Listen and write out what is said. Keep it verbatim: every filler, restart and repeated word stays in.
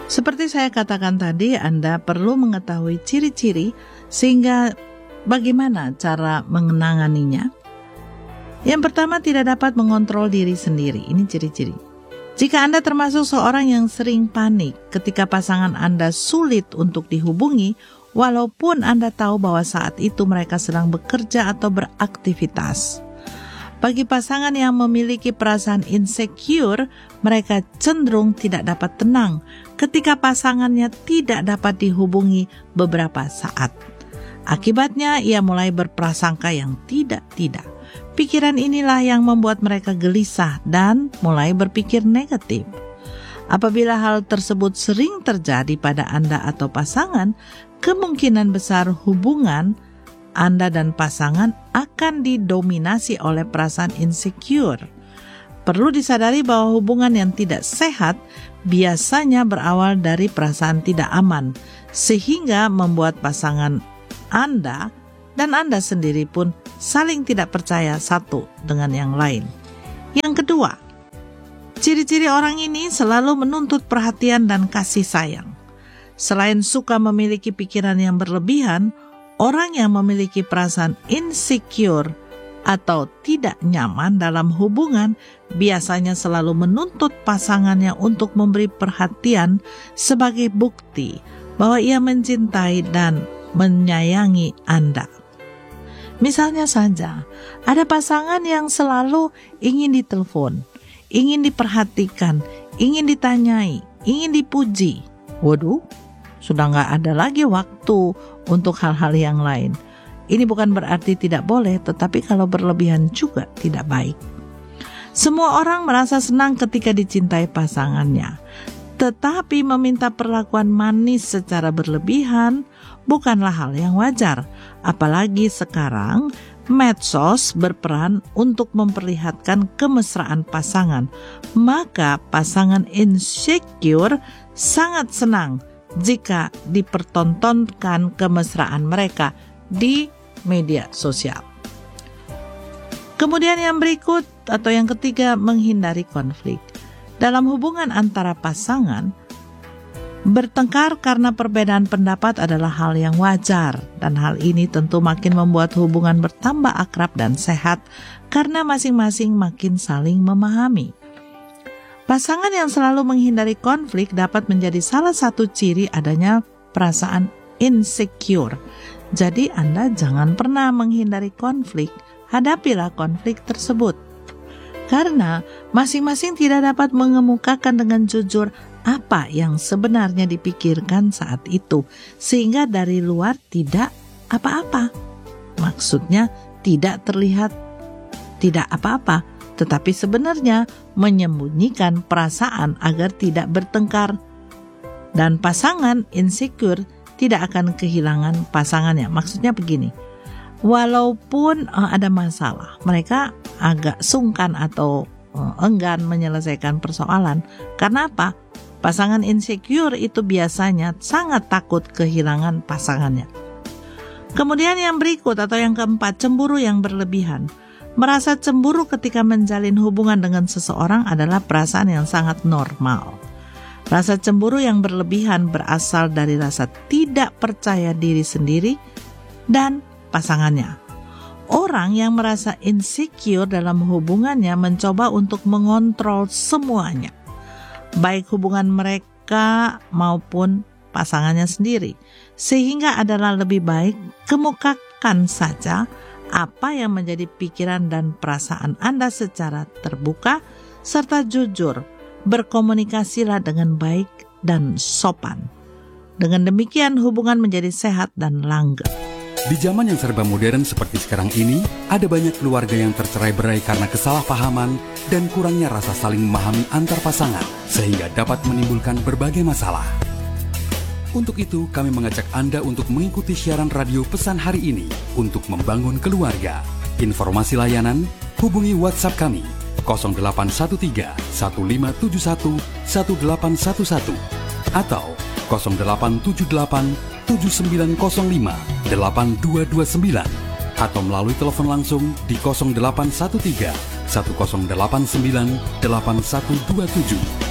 Seperti saya katakan tadi, Anda perlu mengetahui ciri-ciri sehingga bagaimana cara mengenanganinya. Yang pertama, tidak dapat mengontrol diri sendiri. Ini ciri-ciri. Jika Anda termasuk seorang yang sering panik ketika pasangan Anda sulit untuk dihubungi, walaupun Anda tahu bahwa saat itu mereka sedang bekerja atau beraktivitas. Bagi pasangan yang memiliki perasaan insecure, mereka cenderung tidak dapat tenang ketika pasangannya tidak dapat dihubungi beberapa saat. Akibatnya, ia mulai berprasangka yang tidak-tidak. Pikiran inilah yang membuat mereka gelisah dan mulai berpikir negatif. Apabila hal tersebut sering terjadi pada Anda atau pasangan, kemungkinan besar hubungan Anda dan pasangan akan didominasi oleh perasaan insecure. Perlu disadari bahwa hubungan yang tidak sehat biasanya berawal dari perasaan tidak aman, sehingga membuat pasangan Anda dan Anda sendiri pun saling tidak percaya satu dengan yang lain. Yang kedua, ciri-ciri orang ini selalu menuntut perhatian dan kasih sayang. Selain suka memiliki pikiran yang berlebihan, orang yang memiliki perasaan insecure atau tidak nyaman dalam hubungan biasanya selalu menuntut pasangannya untuk memberi perhatian sebagai bukti bahwa ia mencintai dan menyayangi Anda. Misalnya saja, ada pasangan yang selalu ingin ditelepon, ingin diperhatikan, ingin ditanyai, ingin dipuji. Waduh, sudah nggak ada lagi waktu untuk hal-hal yang lain. Ini bukan berarti tidak boleh, tetapi kalau berlebihan juga tidak baik. Semua orang merasa senang ketika dicintai pasangannya, tetapi meminta perlakuan manis secara berlebihan bukanlah hal yang wajar. Apalagi sekarang medsos berperan untuk memperlihatkan kemesraan pasangan. Maka pasangan insecure sangat senang jika dipertontonkan kemesraan mereka di media sosial. Kemudian yang berikut atau yang ketiga, menghindari konflik. Dalam hubungan antara pasangan, bertengkar karena perbedaan pendapat adalah hal yang wajar, dan hal ini tentu makin membuat hubungan bertambah akrab dan sehat karena masing-masing makin saling memahami. Pasangan yang selalu menghindari konflik dapat menjadi salah satu ciri adanya perasaan insecure. Jadi Anda jangan pernah menghindari konflik, hadapilah konflik tersebut. Karena masing-masing tidak dapat mengemukakan dengan jujur apa yang sebenarnya dipikirkan saat itu, sehingga dari luar tidak apa-apa. Maksudnya tidak terlihat tidak apa-apa, tetapi sebenarnya menyembunyikan perasaan agar tidak bertengkar. Dan pasangan insecure tidak akan kehilangan pasangannya. Maksudnya begini, walaupun uh, ada masalah, mereka agak sungkan atau uh, enggan menyelesaikan persoalan. Karena apa? Pasangan insecure itu biasanya sangat takut kehilangan pasangannya. Kemudian yang berikut atau yang keempat, cemburu yang berlebihan. Merasa cemburu ketika menjalin hubungan dengan seseorang adalah perasaan yang sangat normal. Rasa cemburu yang berlebihan berasal dari rasa tidak percaya diri sendiri dan pasangannya. Orang yang merasa insecure dalam hubungannya mencoba untuk mengontrol semuanya, baik hubungan mereka maupun pasangannya sendiri, sehingga adalah lebih baik kemukakan saja apa yang menjadi pikiran dan perasaan Anda secara terbuka serta jujur. Berkomunikasilah dengan baik dan sopan. Dengan demikian hubungan menjadi sehat dan langgeng. Di zaman yang serba modern seperti sekarang ini, ada banyak keluarga yang tercerai-berai karena kesalahpahaman dan kurangnya rasa saling memahami antar pasangan, sehingga dapat menimbulkan berbagai masalah. Untuk itu, kami mengajak Anda untuk mengikuti siaran radio pesan hari ini untuk membangun keluarga. Informasi layanan, hubungi WhatsApp kami nol delapan satu tiga satu lima tujuh satu satu delapan satu satu atau nol delapan tujuh delapan tujuh sembilan nol lima delapan dua dua sembilan atau melalui telepon langsung di nol delapan satu tiga satu nol delapan sembilan delapan satu dua tujuh.